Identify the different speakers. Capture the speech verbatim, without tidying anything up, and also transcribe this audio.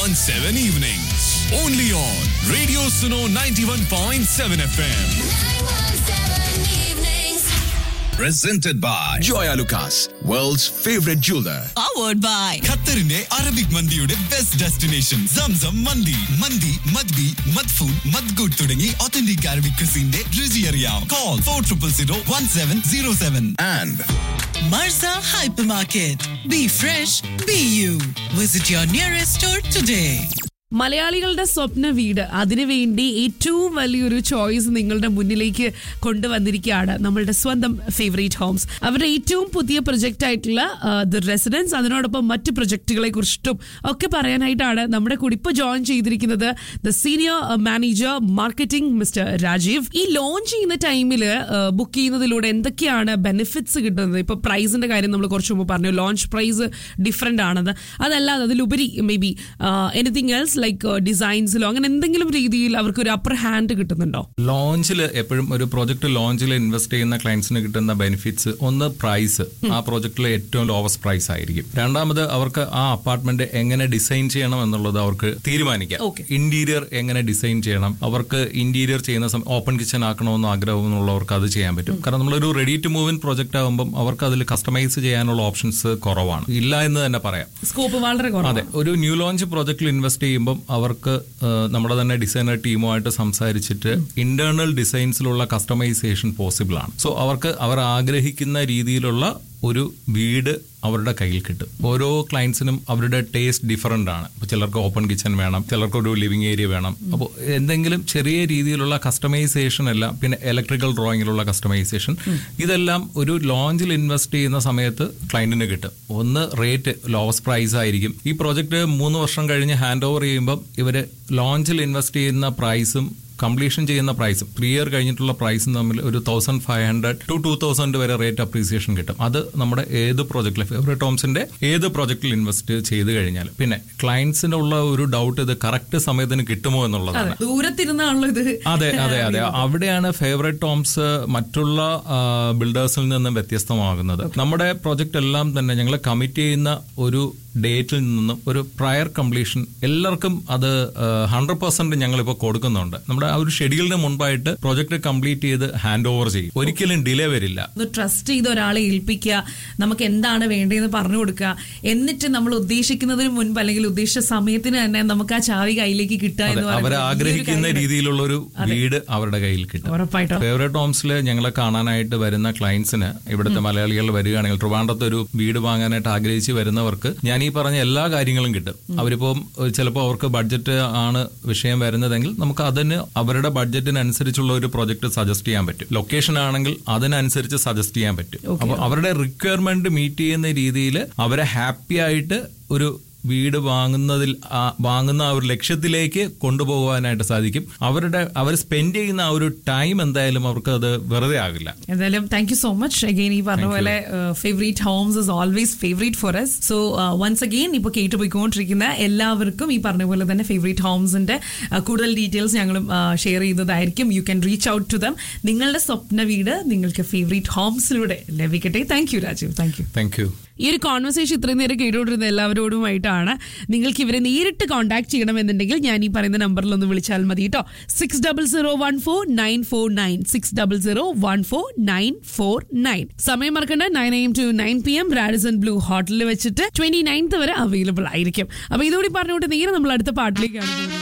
Speaker 1: one seven evenings. Only on Radio Suno ninety-one point seven F M. Presented by Joya Lucas, world's favorite jeweler.
Speaker 2: Powered by
Speaker 1: ഖത്തറിന്റെ Arabic മന്തിയുടെ best destination Zamzam മന്തി. മന്തി മദ്ബി മദ്ഫൂൻ മദ്ഗൂട്ട് തുടങ്ങി authentic Arabic ക്രിസിന്റെ രുചി അറിയാം. Call four triple zero one seven zero seven. And
Speaker 2: Marza Hypermarket. Be fresh, be you. Visit your nearest store today.
Speaker 3: മലയാളികളുടെ സ്വപ്ന വീട്, അതിനുവേണ്ടി ഏറ്റവും വലിയൊരു ചോയ്സ് നിങ്ങളുടെ മുന്നിലേക്ക് കൊണ്ടുവന്നിരിക്കുകയാണ് നമ്മളുടെ സ്വന്തം ഫേവറേറ്റ് ഹോംസ്. അവരുടെ ഏറ്റവും പുതിയ പ്രൊജക്റ്റ് ആയിട്ടുള്ള ദ റെസിഡൻസ്, അതിനോടൊപ്പം മറ്റ് പ്രൊജക്ടുകളെ കുറിച്ചിട്ടും ഒക്കെ പറയാനായിട്ടാണ് നമ്മുടെ കൂടെ ഇപ്പോൾ ജോയിൻ ചെയ്തിരിക്കുന്നത് the senior manager marketing mister Rajeev. ഈ ലോഞ്ച് ചെയ്യുന്ന ടൈമിൽ ബുക്ക് ചെയ്യുന്നതിലൂടെ എന്തൊക്കെയാണ് ബെനിഫിറ്റ്സ് കിട്ടുന്നത്? ഇപ്പോൾ പ്രൈസിന്റെ കാര്യം നമ്മൾ കുറച്ച് മുമ്പ് പറഞ്ഞു, ലോഞ്ച് പ്രൈസ് ഡിഫറെന്റ് ആണെന്ന്. അതല്ലാതെ അതിലുപരി may be anything else like ഡിസൈൻസിലോ അങ്ങനെ എന്തെങ്കിലും രീതിയിൽ അവർക്ക് ഒരു അപ്പർ ഹാൻഡ് കിട്ടുന്നുണ്ടോ?
Speaker 4: ലോഞ്ചിൽ എപ്പോഴും ഒരു പ്രോജക്ട് ലോഞ്ചിൽ ഇൻവെസ്റ്റ് ചെയ്യുന്ന ക്ലയൻസിന് കിട്ടുന്ന ബെനിഫിറ്റ്സ്, ഒന്ന് പ്രൈസ്, ആ പ്രോജക്റ്റിലെ ഏറ്റവും ലോവസ്റ്റ് പ്രൈസ് ആയിരിക്കും. രണ്ടാമത് അവർക്ക് ആ അപ്പാർട്ട്മെന്റ് എങ്ങനെ ഡിസൈൻ ചെയ്യണം എന്നുള്ളത് അവർക്ക് തീരുമാനിക്കാം. ഇന്റീരിയർ എങ്ങനെ ഡിസൈൻ ചെയ്യണം, അവർക്ക് ഇന്റീരിയർ ചെയ്യുന്ന സമയം ഓപ്പൺ കിച്ചൺ ആക്കണമെന്ന് ആഗ്രഹമുള്ളവർക്ക് അത് ചെയ്യാൻ പറ്റും. കാരണം നമ്മളൊരു ready to move in project ആകുമ്പോൾ അവർക്ക് അതിൽ കസ്റ്റമൈസ് ചെയ്യാനുള്ള ഓപ്ഷൻസ് കുറവാണ്, ഇല്ല എന്ന് തന്നെ പറയാം.
Speaker 3: സ്കോപ്പ് വളരെ കുറവാണ്.
Speaker 4: അതെ, ഒരു ന്യൂ ലോഞ്ച് പ്രോജക്റ്റിൽ ഇൻവെസ്റ്റ് ചെയ്യുമ്പോൾ അവർക്ക് നമ്മുടെ തന്നെ ഡിസൈനർ ടീമുമായിട്ട് സംസാരിച്ചിട്ട് ഇന്റേണൽ ഡിസൈൻസിലുള്ള കസ്റ്റമൈസേഷൻ പോസിബിൾ ആണ്. സോ അവർക്ക് അവർ ആഗ്രഹിക്കുന്ന രീതിയിലുള്ള ഒരു വീട് അവരുടെ കയ്യിൽ കിട്ടും. ഓരോ ക്ലയൻസിനും അവരുടെ ടേസ്റ്റ് ഡിഫറൻ്റ് ആണ്. ഇപ്പോൾ ചിലർക്ക് ഓപ്പൺ കിച്ചൺ വേണം, ചിലർക്ക് ഒരു ലിവിംഗ് ഏരിയ വേണം. അപ്പോൾ എന്തെങ്കിലും ചെറിയ രീതിയിലുള്ള കസ്റ്റമൈസേഷൻ എല്ലാം, പിന്നെ ഇലക്ട്രിക്കൽ ഡ്രോയിങ്ങിലുള്ള കസ്റ്റമൈസേഷൻ, ഇതെല്ലാം ഒരു ലോഞ്ചിൽ ഇൻവെസ്റ്റ് ചെയ്യുന്ന സമയത്ത് ക്ലയന്റിന് കിട്ടും. ഒന്ന് റേറ്റ് ലോവസ്റ്റ് പ്രൈസ് ആയിരിക്കും. ഈ പ്രോജക്റ്റ് മൂന്ന് വർഷം കഴിഞ്ഞ് ഹാൻഡ് ഓവർ ചെയ്യുമ്പം ഇവർ ലോഞ്ചിൽ ഇൻവെസ്റ്റ് ചെയ്യുന്ന പ്രൈസും കംപ്ലീഷൻ ചെയ്യുന്ന പ്രൈസും ത്രീ ഇയർ കഴിഞ്ഞിട്ടുള്ള പ്രൈസും തമ്മിൽ ഒരു thousand five hundred to two thousand വരെ റേറ്റ് അപ്രീസിയേഷൻ കിട്ടും. അത് നമ്മുടെ ഏത് പ്രോജക്റ്റിലെ ഫേവറേറ്റ് ഹോംസിന്റെ ഏത് പ്രോജക്റ്റിൽ ഇൻവെസ്റ്റ് ചെയ്ത് കഴിഞ്ഞാൽ. പിന്നെ ക്ലയൻസിനുള്ള ഒരു ഡൗട്ട്, ഇത് കറക്റ്റ് സമയത്തിന് കിട്ടുമോ എന്നുള്ളതാണ്.
Speaker 3: ദൂരത്തിരുന്നാണല്ലോ ഇത്.
Speaker 4: അതെ അതെ അതെ അവിടെയാണ് ഫേവറേറ്റ് ഹോംസ് മറ്റുള്ള ബിൽഡേഴ്സിൽ നിന്നും വ്യത്യസ്തമാകുന്നത്. നമ്മുടെ പ്രോജക്റ്റ് എല്ലാം തന്നെ ഞങ്ങൾ കമ്മിറ്റ് ചെയ്യുന്ന ഒരു ഡേറ്റിൽ നിന്നും ഒരു പ്രയർ കംപ്ലീഷൻ എല്ലാവർക്കും അത് ഹൺഡ്രഡ് പെർസെന്റ് ഞങ്ങളിപ്പോൾ കൊടുക്കുന്നുണ്ട്. നമ്മുടെ ആ ഒരു ഷെഡ്യൂളിന് മുൻപായിട്ട് പ്രോജക്ട് കംപ്ലീറ്റ് ചെയ്ത് ഹാൻഡ് ഓവർ ചെയ്യും. ഒരിക്കലും ഡിലേ വരില്ല.
Speaker 3: ട്രസ്റ്റ് ചെയ്ത് ഒരാളെ ഏൽപ്പിക്കുക, നമുക്ക് എന്താണ് വേണ്ടതെന്ന് പറഞ്ഞു കൊടുക്കുക, എന്നിട്ട് നമ്മൾ ഉദ്ദേശിക്കുന്നതിന് മുൻപ് അല്ലെങ്കിൽ ഉദ്ദേശിച്ച സമയത്തിന് തന്നെ നമുക്ക് ആ ചാവി കയ്യിലേക്ക് കിട്ടുക എന്ന് പറയുന്നത്
Speaker 4: അവർ ആഗ്രഹിക്കുന്ന രീതിയിലുള്ള ഒരു വീട് അവരുടെ കയ്യിൽ കിട്ടും.
Speaker 3: ഉറപ്പായിട്ടും
Speaker 4: ഫേവറേറ്റ് ഹോംസിൽ ഞങ്ങളെ കാണാനായിട്ട് വരുന്ന ക്ലയൻസിന്, ഇവിടുത്തെ മലയാളികൾ വരികയാണെങ്കിൽ ട്രിവാൻഡ്രത്ത് ഒരു വീട് വാങ്ങാനായിട്ട് ആഗ്രഹിച്ച് വരുന്നവർക്ക് ഞാൻ ഈ പറഞ്ഞ എല്ലാ കാര്യങ്ങളും കിട്ടും. അവരിപ്പോ ചിലപ്പോൾ അവർക്ക് ബഡ്ജറ്റ് ആണ് വിഷയം വരുന്നതെങ്കിൽ നമുക്ക് അതിന് അവരുടെ ബഡ്ജറ്റിനനുസരിച്ചുള്ള ഒരു പ്രോജക്റ്റ് സജസ്റ്റ് ചെയ്യാൻ പറ്റും. ലൊക്കേഷൻ ആണെങ്കിൽ അതിനനുസരിച്ച് സജസ്റ്റ് ചെയ്യാൻ പറ്റും. അപ്പോൾ അവരുടെ റിക്വയർമെന്റ് മീറ്റ് ചെയ്യുന്ന രീതിയിൽ അവരെ ഹാപ്പി ആയിട്ട് ഒരു വീട് വാങ്ങുന്നതിൽ വാങ്ങുന്ന ആ ഒരു ലക്ഷ്യത്തിലേക്ക് കൊണ്ടുപോകാനായിട്ട് സാധിക്കും. അവരുടെ അവർ സ്പെൻഡ് ചെയ്യുന്ന ആ ഒരു ടൈം എന്തായാലും അവർക്ക് അത് വെറുതെ ആകില്ല.
Speaker 3: എന്തായാലും thank you so much again. ഈ പറഞ്ഞ പോലെ favourite Holmes is always favourite four us. So once again ഇപ്പോൾ കേട്ടുപോയിക്കൊണ്ടിരിക്കുന്ന എല്ലാവർക്കും ഈ പറഞ്ഞ പോലെ തന്നെ ഫേവറേറ്റ് ഹോംസിന്റെ കൂടുതൽ ഡീറ്റെയിൽസ് ഞങ്ങളും share ചെയ്തതായിരിക്കും. You can reach out to them. നിങ്ങളുടെ സ്വപ്ന വീട് നിങ്ങൾക്ക് ഫേവറേറ്റ് ഹോംസിലൂടെ ലഭിക്കട്ടെ. Thank you Rajeev. Thank you
Speaker 4: thank you.
Speaker 3: ഈ ഒരു കോൺവെർസേഷൻ ഇത്രയും നേരം കേട്ടുകൊണ്ടിരുന്ന എല്ലാവരോടുമായിട്ടാണ്. നിങ്ങൾക്ക് ഇവരെ നേരിട്ട് കോൺടാക്ട് ചെയ്യണമെന്നുണ്ടെങ്കിൽ ഞാൻ ഈ പറയുന്ന നമ്പറിൽ ഒന്ന് വിളിച്ചാൽ മതി കേട്ടോ. Six double zero one four nine four nine six double zero one four nine four nine. സമയം മറക്കണ്ട, nine A M to nine P M Radisson Blu ഹോട്ടലിൽ വെച്ചിട്ട് ട്വന്റി നയൻത്ത് വരെ അവൈലബിൾ ആയിരിക്കും. അപ്പൊ ഇതോടെ പറഞ്ഞുകൊണ്ട് നേരെ നമ്മൾ അടുത്ത പാട്ടിലേക്കാണ് പോകുന്നത്.